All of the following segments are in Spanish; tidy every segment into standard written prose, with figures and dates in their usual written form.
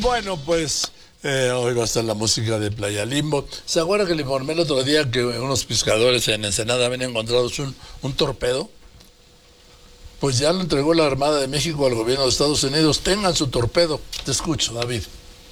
Bueno, pues hoy va a estar la música de Playa Limbo. ¿Se acuerdan que le informé el otro día que unos pescadores en Ensenada habían encontrado un torpedo? Pues ya lo entregó la Armada de México al gobierno de Estados Unidos. Tengan su torpedo. Te escucho, David.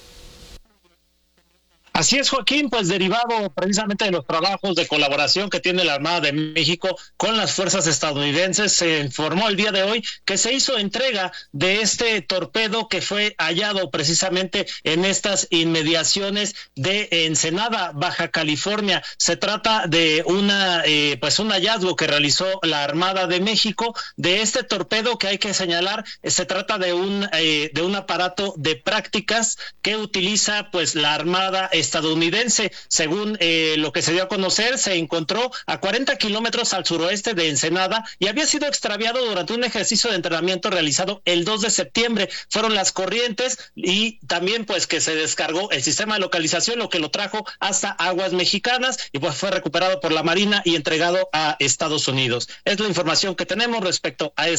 Así es, Joaquín, pues derivado precisamente de los trabajos de colaboración que tiene la Armada de México con las fuerzas estadounidenses, se informó el día de hoy que se hizo entrega de este torpedo que fue hallado precisamente en estas inmediaciones de Ensenada, Baja California. Se trata de un hallazgo que realizó la Armada de México de este torpedo que hay que señalar. Se trata de un aparato de prácticas que utiliza pues la Armada estadounidense. Según lo que se dio a conocer, se encontró a 40 kilómetros al suroeste de Ensenada y había sido extraviado durante un ejercicio de entrenamiento realizado el 2 de septiembre. Fueron las corrientes y también pues que se descargó el sistema de localización, lo que lo trajo hasta aguas mexicanas y pues fue recuperado por la Marina y entregado a Estados Unidos. Es la información que tenemos respecto a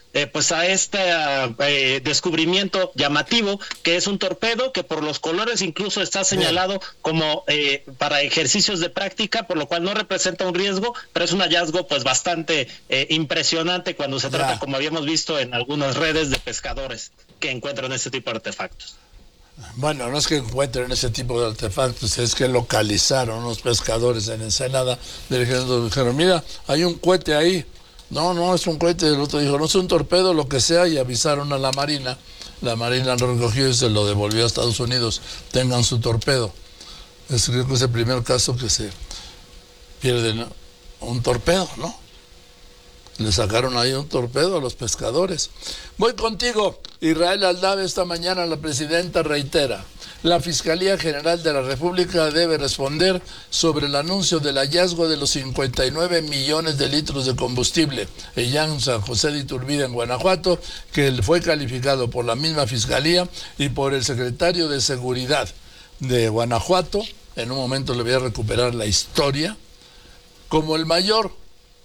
este descubrimiento llamativo, que es un torpedo que por los colores incluso está señalado como para ejercicios de práctica, por lo cual no representa un riesgo, pero es un hallazgo pues bastante impresionante cuando se trata, como habíamos visto en algunas redes de pescadores que encuentran este tipo de artefactos. Bueno, no es que encuentren ese tipo de artefactos, es que localizaron unos pescadores en Ensenada. Dijeron, mira, hay un cohete ahí. No es un cohete. El otro dijo, no es un torpedo, lo que sea, y avisaron a la Marina. La Marina lo recogió y se lo devolvió a Estados Unidos. Tengan su torpedo. Creo que es el primer caso que se pierde, ¿no? Un torpedo, ¿no? Le sacaron ahí un torpedo a los pescadores. Voy contigo. Israel Aldave, esta mañana la presidenta reitera: la Fiscalía General de la República debe responder sobre el anuncio del hallazgo de los 59 millones de litros de combustible en San José de Iturbide, en Guanajuato, que fue calificado por la misma Fiscalía y por el secretario de Seguridad de Guanajuato. En un momento le voy a recuperar la historia, como el mayor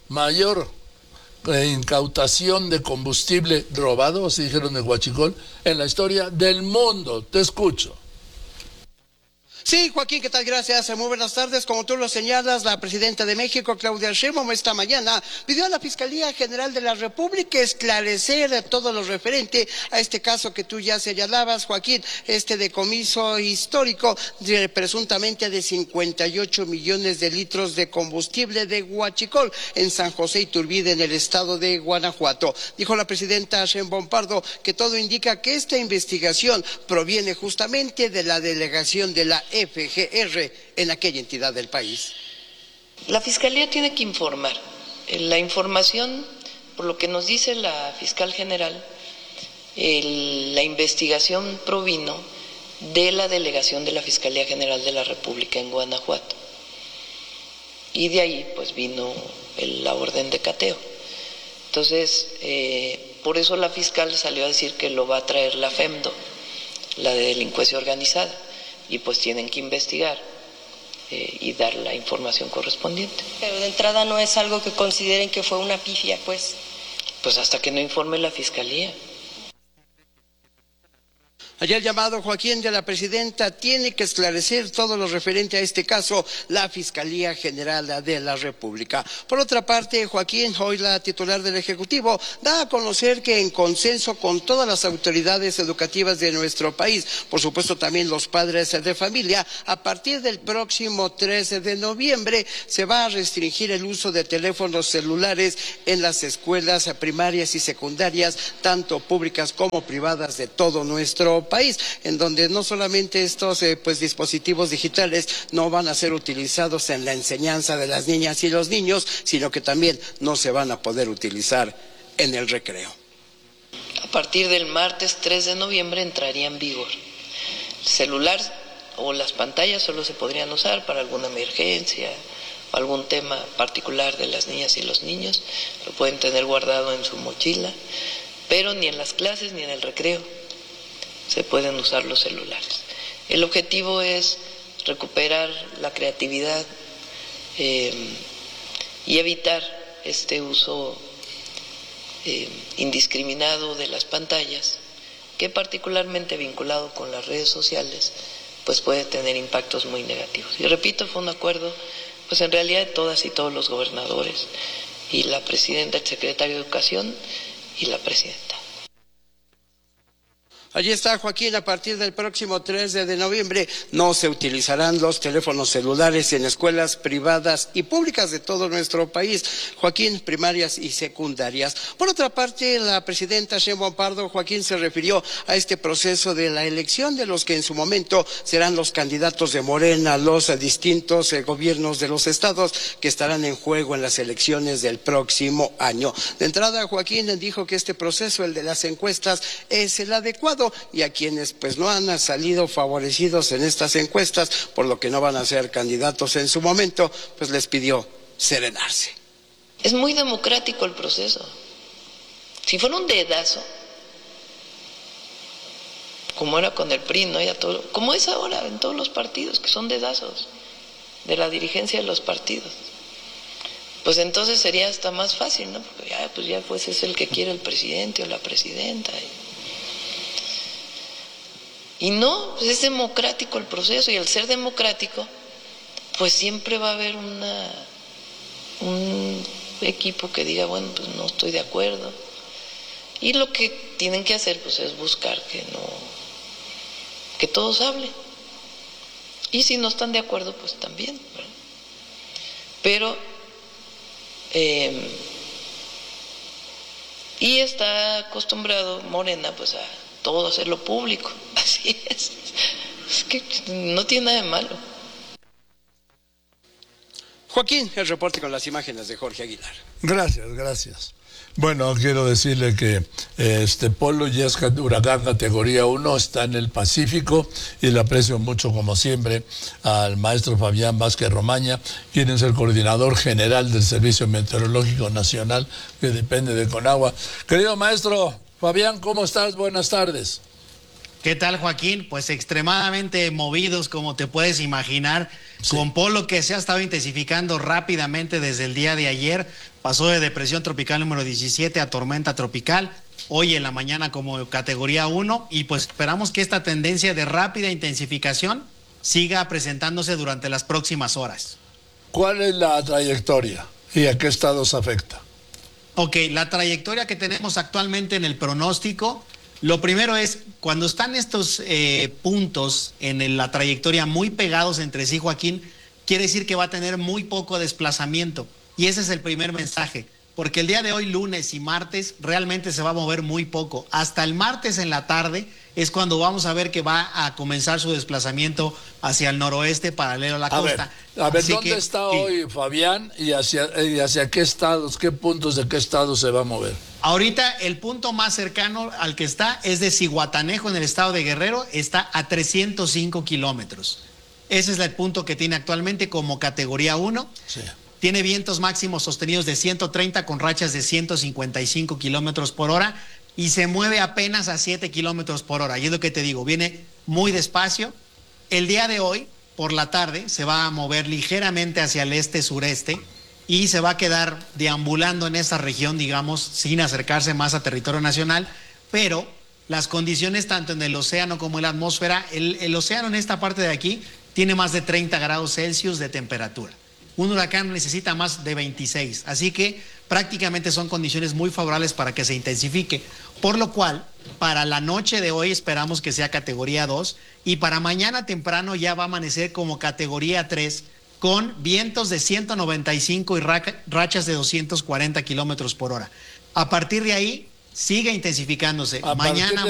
incautación de combustible robado, así dijeron de Huachicol, en la historia del mundo. Te escucho. Sí, Joaquín, ¿qué tal? Gracias. Muy buenas tardes. Como tú lo señalas, la presidenta de México, Claudia Sheinbaum, esta mañana pidió a la Fiscalía General de la República esclarecer todo lo referente a este caso que tú ya señalabas, Joaquín, este decomiso histórico presuntamente de 58 millones de litros de combustible de Huachicol en San José Iturbide, en el estado de Guanajuato. Dijo la presidenta Sheinbaum Pardo que todo indica que esta investigación proviene justamente de la delegación de la FGR en aquella entidad del país. La Fiscalía tiene que informar. La información, por lo que nos dice la fiscal general, la investigación provino de la delegación de la Fiscalía General de la República en Guanajuato. Y de ahí pues vino la orden de cateo. Entonces, por eso la fiscal salió a decir que lo va a traer la FEMDO, la de delincuencia organizada, y pues tienen que investigar y dar la información correspondiente. Pero de entrada no es algo que consideren que fue una pifia, pues. Pues hasta que no informe la Fiscalía. Allá el llamado, Joaquín, de la presidenta: tiene que esclarecer todo lo referente a este caso la Fiscalía General de la República. Por otra parte, Joaquín, hoy la titular del Ejecutivo da a conocer que en consenso con todas las autoridades educativas de nuestro país, por supuesto también los padres de familia, a partir del próximo 13 de noviembre se va a restringir el uso de teléfonos celulares en las escuelas primarias y secundarias, tanto públicas como privadas de todo nuestro país, en donde no solamente estos dispositivos digitales no van a ser utilizados en la enseñanza de las niñas y los niños, sino que también no se van a poder utilizar en el recreo. A partir del martes 3 de noviembre entraría en vigor. El celular o las pantallas solo se podrían usar para alguna emergencia o algún tema particular de las niñas y los niños. Lo pueden tener guardado en su mochila, pero ni en las clases ni en el recreo se pueden usar los celulares. El objetivo es recuperar la creatividad y evitar este uso indiscriminado de las pantallas que particularmente vinculado con las redes sociales, pues puede tener impactos muy negativos. Y repito, fue un acuerdo, pues en realidad de todas y todos los gobernadores, y la presidenta, el secretario de Educación y la presidenta. Allí está, Joaquín, a partir del próximo 3 de noviembre no se utilizarán los teléfonos celulares en escuelas privadas y públicas de todo nuestro país, Joaquín, primarias y secundarias. Por otra parte, la presidenta Sheinbaum Pardo, Joaquín, se refirió a este proceso de la elección de los que en su momento serán los candidatos de Morena, los distintos gobiernos de los estados que estarán en juego en las elecciones del próximo año. De entrada, Joaquín dijo que este proceso, el de las encuestas, es el adecuado, y a quienes pues no han salido favorecidos en estas encuestas, por lo que no van a ser candidatos en su momento, pues les pidió serenarse. Es muy democrático el proceso. Si fuera un dedazo, como era con el PRI, ¿no? Ya todo, como es ahora en todos los partidos, que son dedazos de la dirigencia de los partidos, pues entonces sería hasta más fácil, ¿no? Porque ya pues es el que quiere el presidente o la presidenta. Y no, pues es democrático el proceso, y al ser democrático, pues siempre va a haber un equipo que diga, bueno, pues no estoy de acuerdo. Y lo que tienen que hacer, pues es buscar que todos hablen. Y si no están de acuerdo, pues también, ¿verdad? Pero, y está acostumbrado Morena, pues a todo hacerlo público. Así es. Es que no tiene nada de malo. Joaquín, el reporte con las imágenes de Jorge Aguilar. Gracias. Bueno, quiero decirle que este Polo ya es huracán categoría 1, está en el Pacífico, y le aprecio mucho, como siempre, al maestro Fabián Vázquez Romaña, quien es el coordinador general del Servicio Meteorológico Nacional, que depende de Conagua. Querido maestro Fabián, ¿cómo estás? Buenas tardes. ¿Qué tal, Joaquín? Pues extremadamente movidos, como te puedes imaginar, sí. Con Polo, que se ha estado intensificando rápidamente desde el día de ayer. Pasó de depresión tropical número 17 a tormenta tropical, hoy en la mañana como categoría 1, y pues esperamos que esta tendencia de rápida intensificación siga presentándose durante las próximas horas. ¿Cuál es la trayectoria y a qué estados afecta? Ok, la trayectoria que tenemos actualmente en el pronóstico, lo primero es, cuando están estos puntos en la trayectoria muy pegados entre sí, Joaquín, quiere decir que va a tener muy poco desplazamiento. Y ese es el primer mensaje, porque el día de hoy, lunes y martes, realmente se va a mover muy poco. Hasta el martes en la tarde es cuando vamos a ver que va a comenzar su desplazamiento hacia el noroeste, paralelo a la costa. A ver, ¿dónde está hoy Fabián y hacia qué estados, qué puntos de qué estados se va a mover? Ahorita el punto más cercano al que está es de Zihuatanejo, en el estado de Guerrero, está a 305 kilómetros. Ese es el punto que tiene actualmente como categoría 1. Sí. Tiene vientos máximos sostenidos de 130 con rachas de 155 kilómetros por hora y se mueve apenas a 7 kilómetros por hora. Y es lo que te digo, viene muy despacio. El día de hoy, por la tarde, se va a mover ligeramente hacia el este-sureste y se va a quedar deambulando en esa región, digamos, sin acercarse más a territorio nacional, pero las condiciones tanto en el océano como en la atmósfera, el océano en esta parte de aquí tiene más de 30 grados Celsius de temperatura. Un huracán necesita más de 26, así que prácticamente son condiciones muy favorables para que se intensifique, por lo cual para la noche de hoy esperamos que sea categoría 2 y para mañana temprano ya va a amanecer como categoría 3 con vientos de 195 y rachas de 240 kilómetros por hora. A partir de ahí sigue intensificándose. Mañana